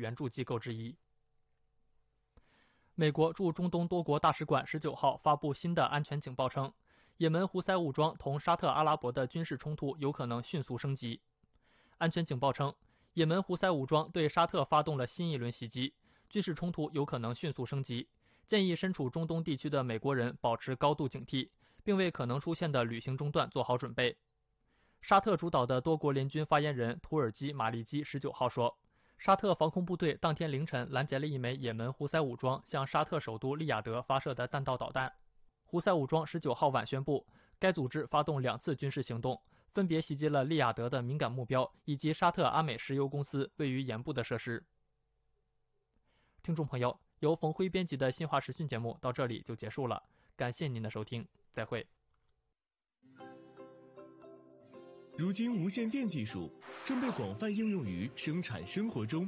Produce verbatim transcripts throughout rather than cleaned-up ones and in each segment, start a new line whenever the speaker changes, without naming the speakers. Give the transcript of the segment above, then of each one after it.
援助机构之一。美国驻中东多国大使馆十九号发布新的安全警报称，也门胡塞武装同沙特阿拉伯的军事冲突有可能迅速升级。安全警报称，也门胡塞武装对沙特发动了新一轮袭击，军事冲突有可能迅速升级，建议身处中东地区的美国人保持高度警惕，并为可能出现的旅行中断做好准备。沙特主导的多国联军发言人土耳其马利基十九号说，沙特防空部队当天凌晨拦截了一枚也门胡塞武装向沙特首都利雅得发射的弹道导弹。胡塞武装十九号晚宣布，该组织发动两次军事行动，分别袭击了利雅得的敏感目标以及沙特阿美石油公司位于盐部的设施。听众朋友，由冯辉编辑的新华时讯节目到这里就结束了，感谢您的收听，再会。
如今无线电技术正被广泛应用于生产生活中。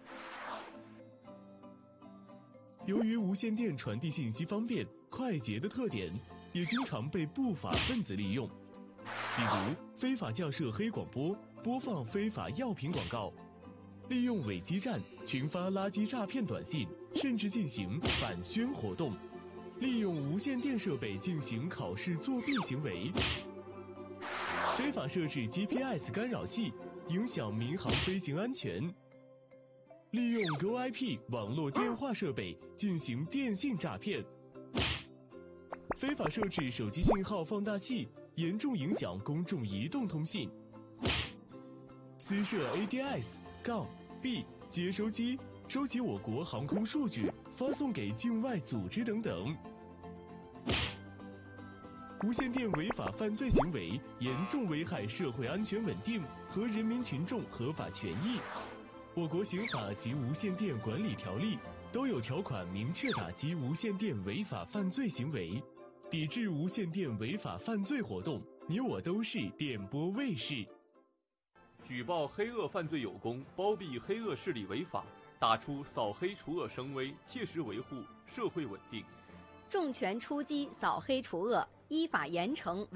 由于无线电传递信息方便、快捷的特点，也经常被不法分子利用，比如非法架设黑广播，播放非法药品广告，利用伪基站群发垃圾诈骗短信，甚至进行反宣活动，利用无线电设备进行考试作弊行为。非法设置 G P S 干扰器，影响民航飞行安全；利用 G O I P 网络电话设备进行电信诈骗；非法设置手机信号放大器，严重影响公众移动通信；私设 A D S、B 接收机，收集我国航空数据，发送给境外组织等等。无线电违法犯罪行为严重危害社会安全稳定和人民群众合法权益。我国刑法及无线电管理条例都有条款明确打击无线电违法犯罪行为，抵制无线电违法犯罪活动。你我都是电波卫士。
举报黑恶犯罪有功，包庇黑恶势力违法，打出扫黑除恶声威，切实维护社会稳定。
重拳出击，扫黑除恶，依法严惩